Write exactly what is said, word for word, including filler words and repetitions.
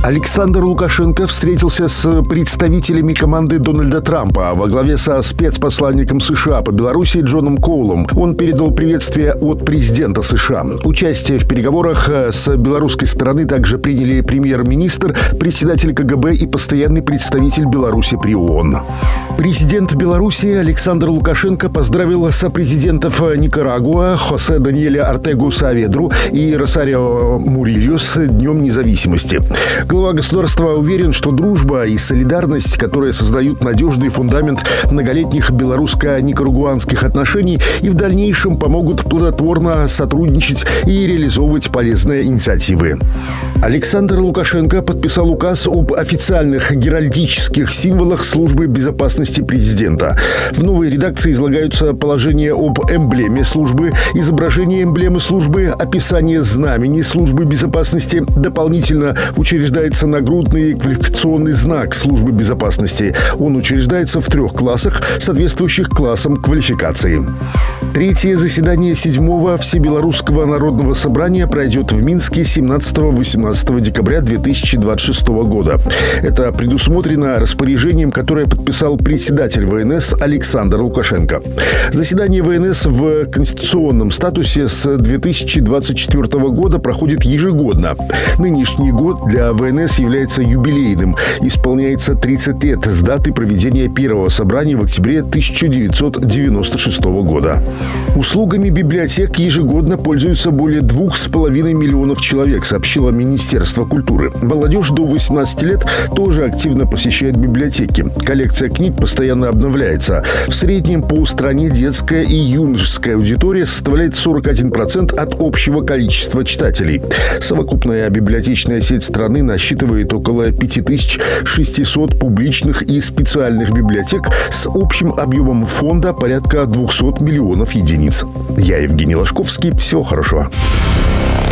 Александр Лукашенко встретился с представителями команды Дональда Трампа во главе со спецпосланником США по Беларуси Джоном Коулом. Он передал приветствие от президента США. Участие в переговорах с белорусской стороны также приняли премьер-министр, председатель ка гэ бэ и постоянный представитель Беларуси при ООН. Президент Беларуси Александр Лукашенко поздравил сопрезидентов Никарагуа Хосе Даниэля Ортегу Сааведру и Росарио Мурильо с Днем независимости. Глава государства уверен, что дружба и солидарность, которые создают надежный фундамент многолетних белорусско-никарагуанских отношений, и в дальнейшем помогут плодотворно сотрудничать и реализовывать полезные инициативы. Александр Лукашенко подписал указ об официальных геральдических символах Службы безопасности президента. В новой редакции излагаются положения об эмблеме службы, изображение эмблемы службы, описание знамени Службы безопасности. Дополнительно учреждается нагрудный квалификационный знак Службы безопасности. Он учреждается в трех классах, соответствующих классам квалификации. Третье заседание седьмого Всебелорусского народного собрания пройдет в Минске семнадцатого-восемнадцатого декабря две тысячи двадцать шестого года. Это предусмотрено распоряжением, которое подписал председатель вэ эн эс Александр Лукашенко. Заседание вэ эн эс в конституционном статусе с две тысячи двадцать четвёртого года проходит ежегодно. Нынешний год для вэ эн эс является юбилейным. Исполняется тридцать лет с даты проведения первого собрания в октябре тысяча девятьсот девяносто шестого года. Услугами библиотек ежегодно пользуются более двух с половиной миллионов человек, сообщило Министерство культуры. Молодежь до восемнадцати лет тоже активно посещает библиотеки. Коллекция книг постоянно обновляется. В среднем по стране детская и юношеская аудитория составляет сорок один процент от общего количества читателей. Совокупная библиотечная сеть страны насчитывает около пять тысяч шестьсот публичных и специальных библиотек с общим объемом фонда порядка двухсот миллионов единиц. Я Евгений Ложковский. Всего хорошего.